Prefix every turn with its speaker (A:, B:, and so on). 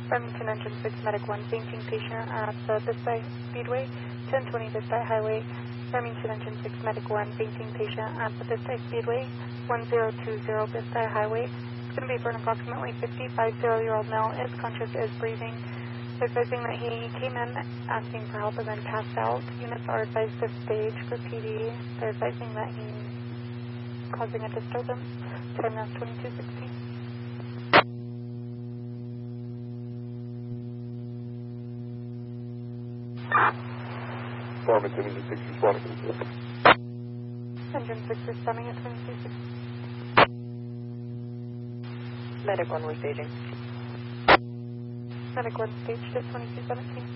A: Farmington Engine 6, Medic 1, fainting patient at the Bisbee Speedway, 1020 Bisbee Highway. Farmington Engine 6, Medic 1, fainting patient at the Bisbee Speedway, 1020 Bisbee Highway. It's going to be for an approximately 55-year-old male. Is conscious, is breathing. Advising that he came in asking for help and then passed out. Units are advised to stage for PD. They're advising that he's causing a disturbance. Time now 2216.
B: Farmington Engine 6 responding.
A: Engine 6 responding at 2216.
C: Medic 1, we're staging.
A: Medic 1 staged at 2217.